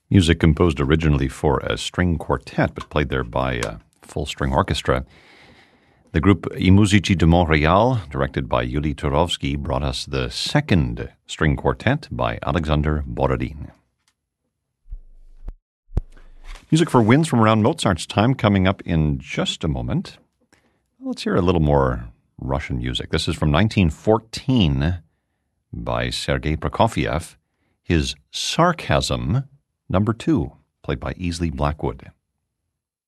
Music composed originally for a string quartet, but played there by a full string orchestra. The group I Musici de Montréal, directed by Yuli Turovsky, brought us the second string quartet by Alexander Borodin. Music for winds from around Mozart's time coming up in just a moment. Let's hear a little more Russian music. This is from 1914 by Sergei Prokofiev. His Sarcasm, number 2, played by Easley Blackwood.